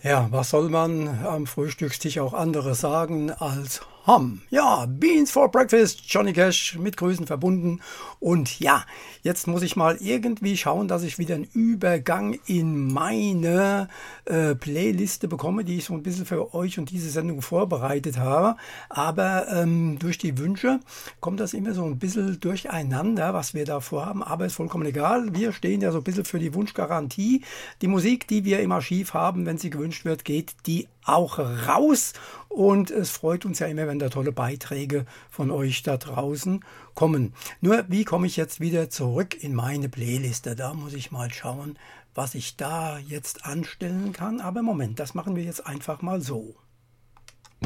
Ja, was soll man am Frühstückstisch auch anderes sagen als Ham? Ja, Beans for Breakfast, Johnny Cash mit Grüßen verbunden. Und ja, jetzt muss ich mal irgendwie schauen, dass ich wieder einen Übergang in meine Playliste bekomme, die ich so ein bisschen für euch und diese Sendung vorbereitet habe. Aber durch die Wünsche kommt das immer so ein bisschen durcheinander, was wir da vorhaben. Aber ist vollkommen egal. Wir stehen ja so ein bisschen für die Wunschgarantie. Die Musik, die wir im Archiv haben, wenn sie gewünscht wird, geht die auch raus. Und es freut uns ja immer, wenn da tolle Beiträge von euch da draußen kommen. Nur, wie komme ich jetzt wieder zurück in meine Playliste? Da muss ich mal schauen, was ich da jetzt anstellen kann. Aber Moment, das machen wir jetzt einfach mal so.